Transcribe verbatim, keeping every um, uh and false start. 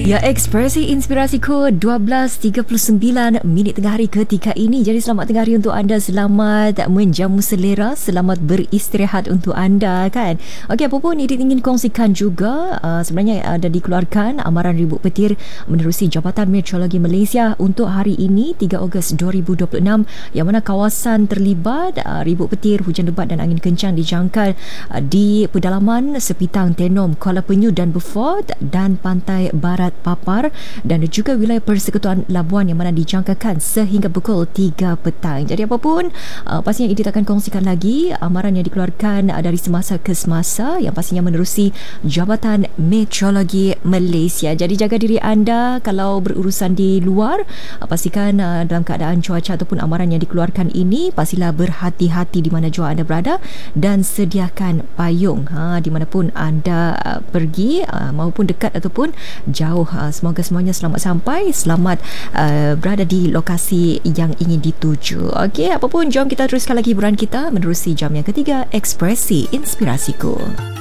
Ya, Ekspresi Inspirasiku dua belas tiga puluh sembilan minit tengah hari ketika ini. Jadi selamat tengah hari untuk anda. Selamat menjamu selera, selamat beristirahat untuk anda, kan. Okey, apa pun Edit ingin kongsikan juga, uh, sebenarnya ada dikeluarkan amaran ribut petir menerusi Jabatan Meteorologi Malaysia untuk hari ini tiga Ogos dua ribu dua puluh enam, yang mana kawasan terlibat uh, ribut petir, hujan lebat dan angin kencang dijangka uh, di pedalaman Sepitang, Tenom, Kuala Penyu dan Beaufort dan pantai barat Papar dan juga wilayah Persekutuan Labuan, yang mana dijangkakan sehingga pukul tiga petang. Jadi apapun, uh, pastinya Edit akan kongsikan lagi amaran yang dikeluarkan uh, dari semasa ke semasa, yang pastinya menerusi Jabatan Meteorologi Malaysia. Jadi jaga diri anda kalau berurusan di luar, uh, pastikan uh, dalam keadaan cuaca ataupun amaran yang dikeluarkan ini, pastilah berhati-hati di mana jua anda berada dan sediakan payung ha, di manapun anda uh, pergi uh, maupun dekat ataupun jauh. Semoga semuanya selamat sampai, selamat uh, berada di lokasi yang ingin dituju. Okey, apapun, jom kita teruskan lagi hiburan kita menerusi jam yang ketiga, Ekspresi Inspirasiku.